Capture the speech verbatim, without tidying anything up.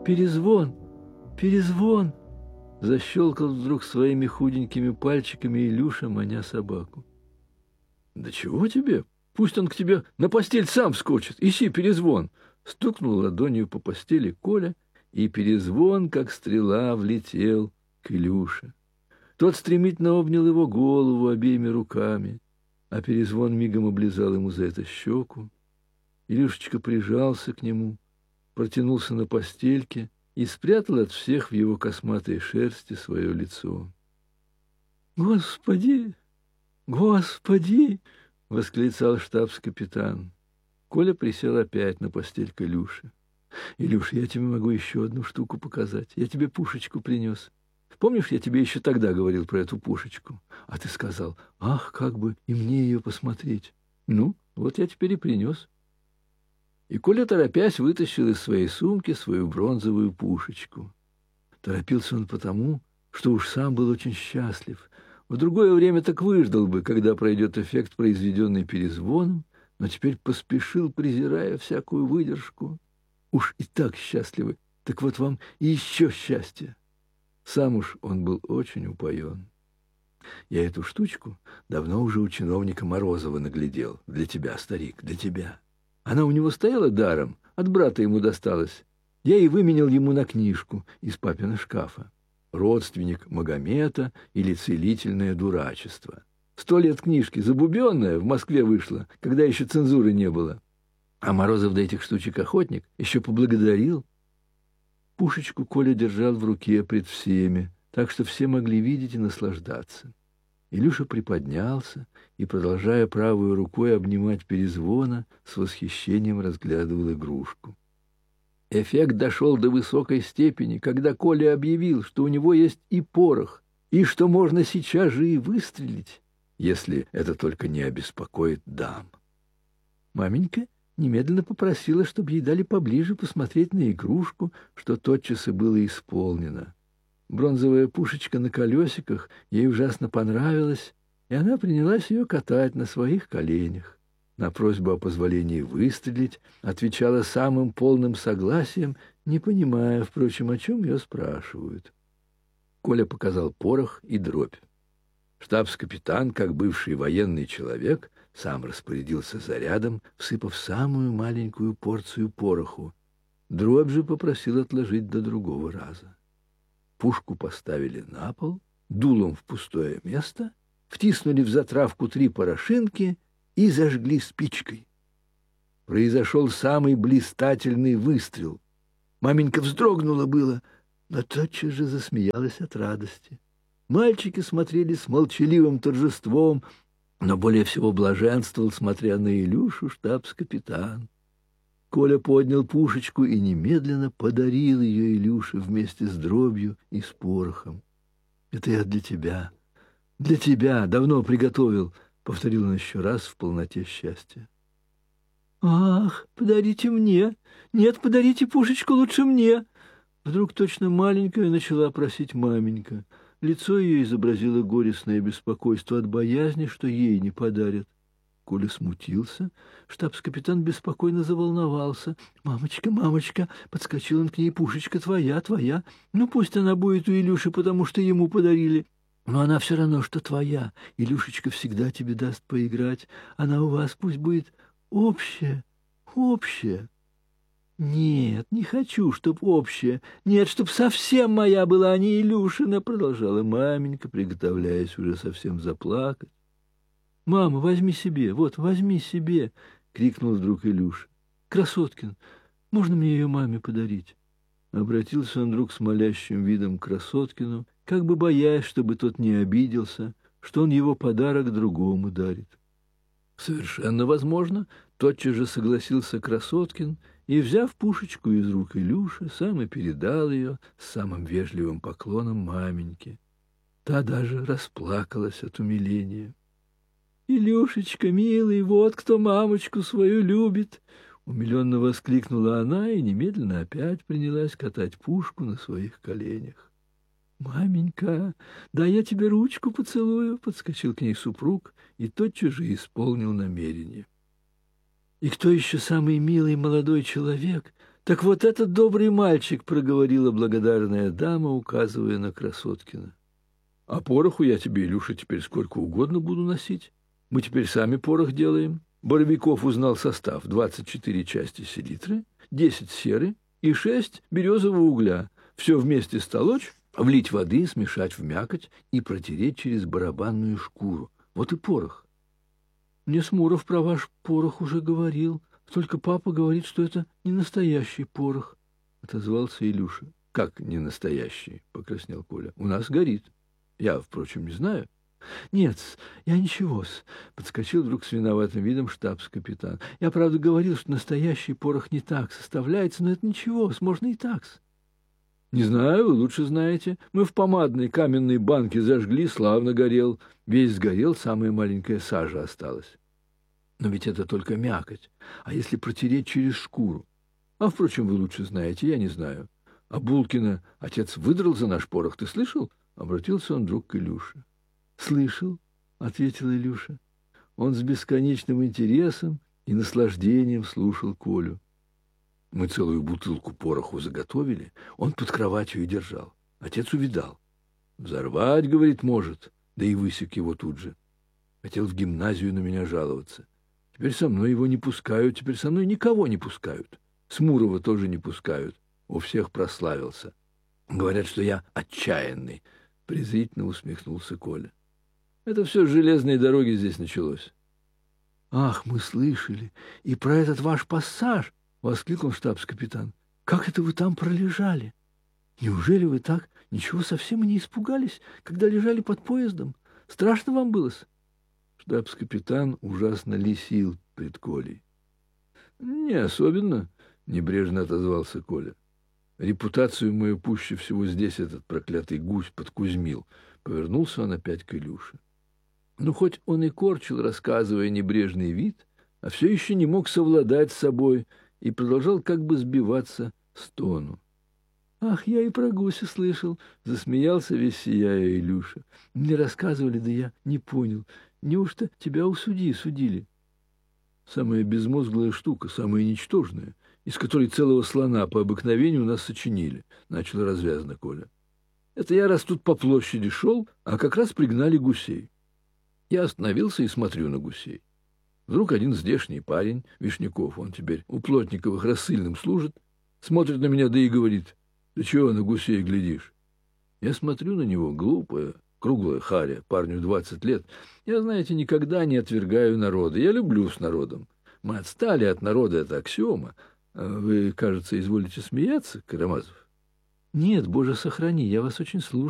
перезвон, перезвон!» Защелкал вдруг своими худенькими пальчиками Илюша, маня собаку. «Да чего тебе? Пусть он к тебе на постель сам вскочит. Ищи перезвон!» Стукнул ладонью по постели Коля, и перезвон, как стрела, влетел к Илюше. Тот стремительно обнял его голову обеими руками, а перезвон мигом облизал ему за это щеку. Илюшечка прижался к нему, протянулся на постельке и спрятал от всех в его косматой шерсти свое лицо. «Господи! Господи!» — восклицал штабс-капитан. Коля присел опять на постель к Илюше. «Илюш, я тебе могу еще одну штуку показать. Я тебе пушечку принес. Помнишь, я тебе еще тогда говорил про эту пушечку? А ты сказал: ах, как бы и мне ее посмотреть. Ну, вот я теперь и принес». И Коля, торопясь, вытащил из своей сумки свою бронзовую пушечку. Торопился он потому, что уж сам был очень счастлив. В другое время так выждал бы, когда пройдет эффект, произведенный перезвоном, но теперь поспешил, презирая всякую выдержку. Уж и так счастливы, так вот вам и еще счастье. Сам уж он был очень упоен. «Я эту штучку давно уже у чиновника Морозова наглядел. Для тебя, старик, для тебя. Она у него стояла даром, от брата ему досталась. Я и выменял ему на книжку из папина шкафа. Родственник Магомета или целительное дурачество. Сто лет книжки, забубенная, в Москве вышла, когда еще цензуры не было. А Морозов до этих штучек охотник, еще поблагодарил». Пушечку Коля держал в руке пред всеми, так что все могли видеть и наслаждаться. Илюша приподнялся и, продолжая правой рукой обнимать перезвона, с восхищением разглядывал игрушку. Эффект дошел до высокой степени, когда Коля объявил, что у него есть и порох, и что можно сейчас же и выстрелить, если это только не обеспокоит дам. Маменька немедленно попросила, чтобы ей дали поближе посмотреть на игрушку, что тотчас и было исполнено. Бронзовая пушечка на колесиках ей ужасно понравилась, и она принялась ее катать на своих коленях. На просьбу о позволении выстрелить отвечала самым полным согласием, не понимая, впрочем, о чем ее спрашивают. Коля показал порох и дробь. Штабс-капитан, как бывший военный человек, сам распорядился зарядом, всыпав самую маленькую порцию пороху. Дробь же попросил отложить до другого раза. Пушку поставили на пол, дулом в пустое место, втиснули в затравку три порошинки и зажгли спичкой. Произошел самый блистательный выстрел. Маменька вздрогнула было, но тотчас же засмеялась от радости. Мальчики смотрели с молчаливым торжеством, но более всего блаженствовал, смотря на Илюшу, штабс-капитан. Коля поднял пушечку и немедленно подарил ее Илюше вместе с дробью и с порохом. «Это я для тебя, для тебя давно приготовил», — повторил он еще раз в полноте счастья. «Ах, подарите мне! Нет, подарите пушечку лучше мне!» Вдруг точно маленькая начала просить маменька. Лицо ее изобразило горестное беспокойство от боязни, что ей не подарят. Коля смутился, штабс-капитан беспокойно заволновался. «Мамочка, мамочка!» — подскочил он к ней. «Пушечка твоя, твоя. Ну, пусть она будет у Илюши, потому что ему подарили. Но она все равно, что твоя. Илюшечка всегда тебе даст поиграть. Она у вас пусть будет общая, общая». «Нет, не хочу, чтоб общая. Нет, чтоб совсем моя была, а не Илюшина», — продолжала маменька, приготовляясь уже совсем заплакать. «Мама, возьми себе, вот, возьми себе!» — крикнул вдруг Илюша. «Красоткин, можно мне ее маме подарить?» Обратился он вдруг с молящим видом к Красоткину, как бы боясь, чтобы тот не обиделся, что он его подарок другому дарит. «Совершенно возможно», — тотчас же согласился Красоткин, и, взяв пушечку из рук Илюши, сам и передал ее с самым вежливым поклоном маменьке. Та даже расплакалась от умиления. «Илюшечка, милый, вот кто мамочку свою любит!» Умиленно воскликнула она и немедленно опять принялась катать пушку на своих коленях. «Маменька, да я тебе ручку поцелую!» — подскочил к ней супруг и тотчас же исполнил намерение. «И кто еще самый милый молодой человек, Так вот этот добрый мальчик, — проговорила благодарная дама, указывая на Красоткина. А пороху я тебе, Илюша, теперь сколько угодно буду носить. Мы теперь сами порох делаем. Боровиков узнал состав: двадцать четыре части селитры, десять серы и шесть березового угля. Все вместе столочь, влить воды, смешать в мякоть и протереть через барабанную шкуру. Вот и порох. Мне Смуров про ваш порох уже говорил. Только папа говорит, что это не настоящий порох, — отозвался Илюша. — Как не настоящий? — покраснел Коля. — У нас горит. Я, впрочем, не знаю. — Нет, я ничего-с, — подскочил вдруг с виноватым видом штабс-капитан. — Я, правда, говорил, что настоящий порох не так составляется, но это ничего-с, можно и так-с. — Не знаю, вы лучше знаете. Мы в помадной каменной банке зажгли, славно горел. Весь сгорел, самая маленькая сажа осталась. Но ведь это только мякоть. А если протереть через шкуру? А, впрочем, вы лучше знаете, я не знаю. А Булкина отец выдрал за наш порох, ты слышал? Обратился он вдруг к Илюше. Слышал, — ответил Илюша. Он с бесконечным интересом и наслаждением слушал Колю. Мы целую бутылку пороху заготовили, он под кроватью и держал. Отец увидал. Взорвать, говорит, может, да и высек его тут же. Хотел в гимназию на меня жаловаться. Теперь со мной его не пускают, теперь со мной никого не пускают. Смурова тоже не пускают. У всех прославился. Говорят, что я отчаянный, — презрительно усмехнулся Коля. Это все с железной дороги здесь началось. — Ах, мы слышали. И про этот ваш пассаж, — воскликнул штабс-капитан. — Как это вы там пролежали? Неужели вы так ничего совсем и не испугались, когда лежали под поездом? Страшно вам было-с? Штабс-капитан ужасно лисил пред Колей. — Не особенно, — небрежно отозвался Коля. Репутацию мою пуще всего здесь этот проклятый гусь подкузмил. Повернулся он опять к Илюше. Ну, хоть он и корчил, рассказывая небрежный вид, а все еще не мог совладать с собой и продолжал как бы сбиваться с тону. — Ах, я и про гуся слышал, — засмеялся весь сияя Илюша. — Мне рассказывали, да я не понял. Неужто тебя у судьи судили? Самая безмозглая штука, самая ничтожная, из которой целого слона по обыкновению у нас сочинили, — начал развязно Коля. Это я раз тут по площади шел, а как раз пригнали гусей. Я остановился и смотрю на гусей. Вдруг один здешний парень, Вишняков, он теперь у Плотниковых рассыльным служит, смотрит на меня, да и говорит: «Ты чего на гусей глядишь?» Я смотрю на него, глупая, круглая харя, парню двадцать лет. Я, знаете, никогда не отвергаю народа. Я люблю с народом. Мы отстали от народа, это аксиома. Вы, кажется, изволите смеяться, Карамазов? Нет, Боже, сохрани, я вас очень слушаю.